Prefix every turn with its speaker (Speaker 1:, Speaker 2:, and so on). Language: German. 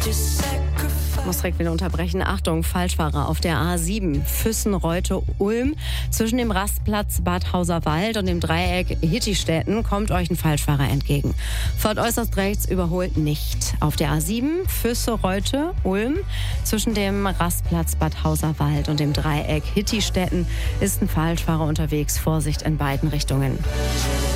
Speaker 1: Muss direkt wieder unterbrechen. Achtung, Falschfahrer auf der A7 Füssen-Reute-Ulm. Zwischen dem Rastplatz Bad Hauserwald und dem Dreieck Hittistetten kommt euch ein Falschfahrer entgegen. Fahrt äußerst rechts, überholt nicht. Auf der A7 Füsse-Reute-Ulm. Zwischen dem Rastplatz Bad Hauserwald und dem Dreieck Hittistetten ist ein Falschfahrer unterwegs. Vorsicht in beiden Richtungen.